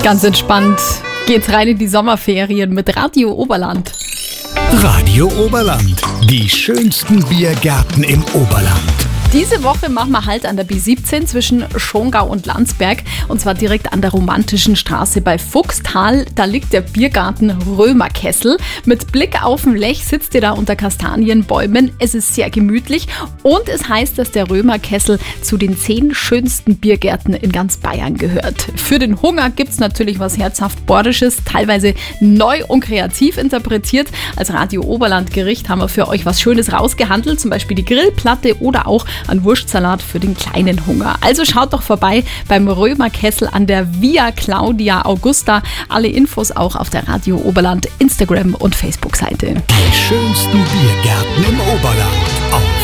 Ganz entspannt geht's rein in die Sommerferien mit Radio Oberland. Radio Oberland, die schönsten Biergärten im Oberland. Diese Woche machen wir Halt an der B17 zwischen Schongau und Landsberg, und zwar direkt an der Romantischen Straße bei Fuchstal. Da liegt der Biergarten Römerkessel. Mit Blick auf den Lech sitzt ihr da unter Kastanienbäumen. Es ist sehr gemütlich und es heißt, dass der Römerkessel zu den 10 schönsten Biergärten in ganz Bayern gehört. Für den Hunger gibt's natürlich was herzhaft Bordisches, teilweise neu und kreativ interpretiert. Als Radio Oberland Gericht haben wir für euch was Schönes rausgehandelt, zum Beispiel die Grillplatte oder auch ein Wurstsalat für den kleinen Hunger. Also schaut doch vorbei beim Römerkessel an der Via Claudia Augusta. Alle Infos auch auf der Radio Oberland Instagram- und Facebook-Seite. Die schönsten Biergärten im Oberland. Auf